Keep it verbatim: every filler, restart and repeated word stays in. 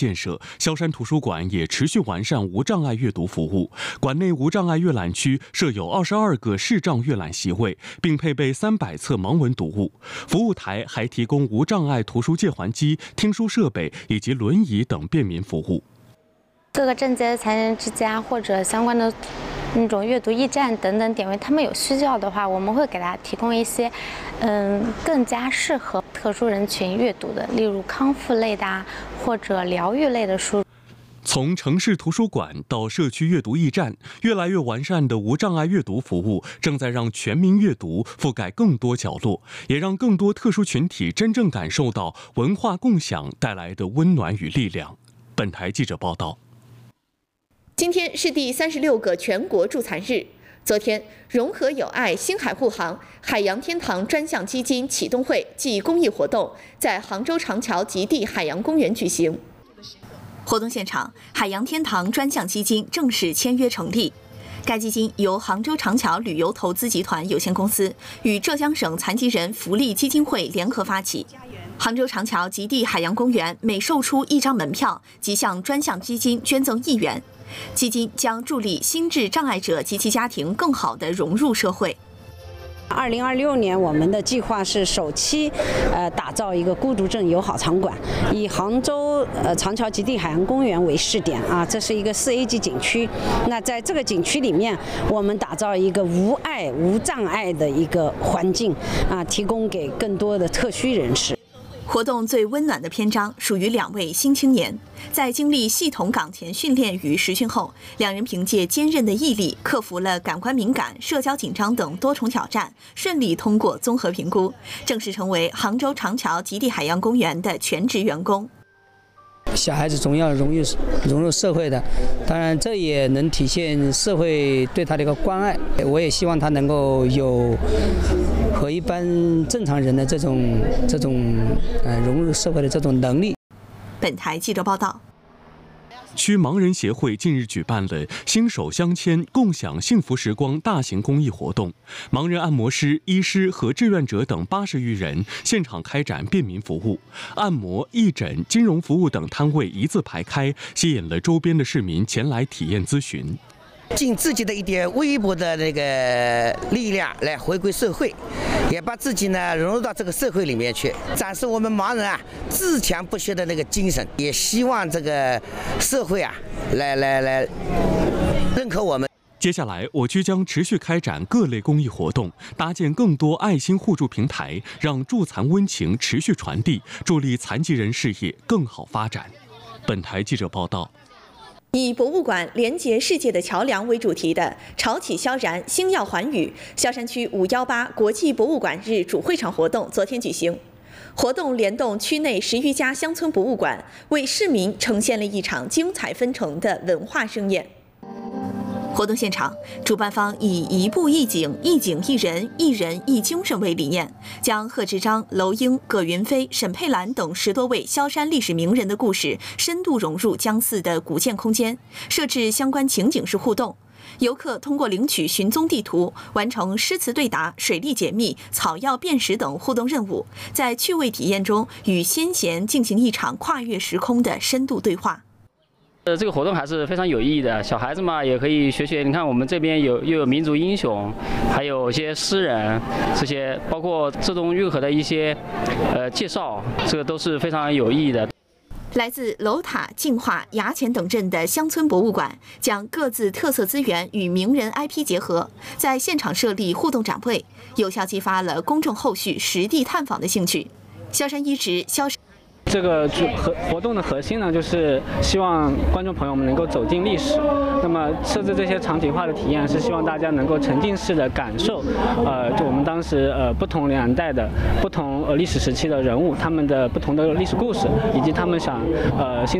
建设，萧山图书馆也持续完善无障碍阅读服务。馆内无障碍阅览区设有二十二个视障阅览席位，并配备三百册盲文读物。服务台还提供无障碍图书借还机、听书设备以及轮椅等便民服务。 各个症节残人之家或者相关的那种阅读驿站等等点位，他们有需要的话，我们会给大家提供一些，嗯，更加适合特殊人群阅读的，例如康复类的啊，或者疗愈类的书。 从城市图书馆到社区阅读驿站，越来越完善的无障碍阅读服务正在让全民阅读覆盖更多角落，也让更多特殊群体真正感受到文化共享带来的温暖与力量。本台记者报道。 今天是第三十六个全国助残日。昨天，融合友爱星海护航海洋天堂专项基金启动会暨公益活动在杭州长桥极地海洋公园举行。活动现场，海洋天堂专项基金正式签约成立。该基金由杭州长桥旅游投资集团有限公司与浙江省残疾人福利基金会联合发起。杭州长桥极地海洋公园每售出一张门票，即向专项基金捐赠一元。基金将助力心智障碍者及其家庭更好地融入社会。 二零二六年，我们的计划是首期，呃，打造一个孤独症友好场馆，以杭州呃长桥极地海洋公园为试点啊，这是一个四 A 级景区。那在这个景区里面，我们打造一个无碍、无障碍的一个环境啊，提供给更多的特需人士。 活动最温暖的篇章属于两位新青年，在经历系统岗前训练与实训后，两人凭借坚韧的毅力，克服了感官敏感、社交紧张等多重挑战，顺利通过综合评估，正式成为杭州长桥极地海洋公园的全职员工。 小孩子总要融入融入社会的，当然这也能体现社会对他的一个关爱。我也希望他能够有和一般正常人的这种这种呃融入社会的这种能力。 本台记者报道。 区盲人协会近日举办了新手相牵共享幸福时光大型公益活动，盲人按摩师、医师和志愿者等八十余人现场开展便民服务，按摩、义诊、金融服务等摊位一字排开，吸引了周边的市民前来体验咨询。 尽自己的一点微薄的那个力量来回归社会，也把自己呢融入到这个社会里面去，展示我们盲人啊自强不息的那个精神。也希望这个社会啊来来来认可我们。 接下来，我区将持续开展各类公益活动，搭建更多爱心互助平台，让助残温情持续传递，助力残疾人事业更好发展。本台记者报道。 以博物馆连接世界的桥梁为主题的“潮起萧然，星耀寰宇”萧山区五一八国际博物馆日主会场活动昨天举行。活动联动区内十余家乡村博物馆，为市民呈现了一场精彩纷呈的文化盛宴。活动现场，主办方以一步一景、一景一人、一人一精神为理念，将贺知章、娄英、葛云飞、沈佩兰等十多位萧山历史名人的故事深度融入江寺的古建空间，设置相关情景式互动。游客通过领取寻踪地图、完成诗词对答、水利解密、草药辨识等互动任务，在趣味体验中与先贤进行一场跨越时空的深度对话。 呃，这个活动还是非常有意义的，小孩子嘛也可以学学。你看，我们这边有又有民族英雄，还有一些诗人，这些包括自动运河的一些呃介绍，这个都是非常有意义的。 来自楼塔、净化、衙前等镇的乡村博物馆，将各自特色资源与名人 I P 结合，在现场设立互动展位，有效激发了公众后续实地探访的兴趣。萧山一直萧山。 这个活活动的核心呢，就是希望观众朋友们能够走进历史。那么设置这些场景化的体验，是希望大家能够沉浸式的感受，呃，就我们当时呃不同年代的不同呃历史时期的人物，他们的不同的历史故事，以及他们想呃。